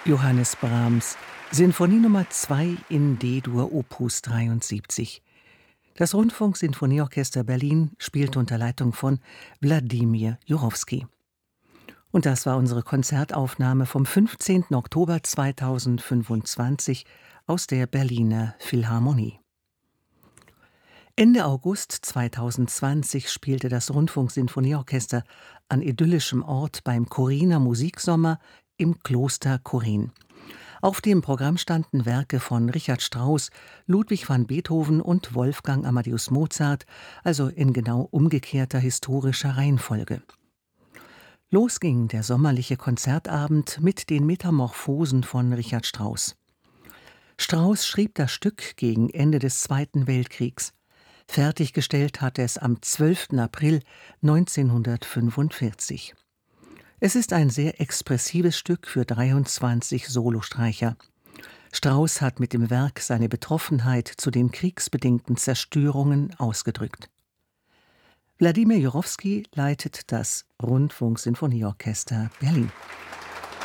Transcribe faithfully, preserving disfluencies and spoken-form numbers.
Johannes Brahms, Sinfonie Nummer zwei in D-Dur Opus dreiundsiebzig. Das Rundfunksinfonieorchester Berlin spielt unter Leitung von Wladimir Jurowski. Und das war unsere Konzertaufnahme vom fünfzehnten Oktober zweitausendfünfundzwanzig aus der Berliner Philharmonie. Ende August zweitausendzwanzig spielte das Rundfunksinfonieorchester an idyllischem Ort beim Corriner Musiksommer im Kloster Korin. Auf dem Programm standen Werke von Richard Strauss, Ludwig van Beethoven und Wolfgang Amadeus Mozart, also in genau umgekehrter historischer Reihenfolge. Los ging der sommerliche Konzertabend mit den Metamorphosen von Richard Strauss. Strauss schrieb das Stück gegen Ende des Zweiten Weltkriegs. Fertiggestellt hatte es am zwölften April neunzehnhundertfünfundvierzig. Es ist ein sehr expressives Stück für dreiundzwanzig Solostreicher. Strauss hat mit dem Werk seine Betroffenheit zu den kriegsbedingten Zerstörungen ausgedrückt. Wladimir Jurowski leitet das Rundfunksinfonieorchester Berlin.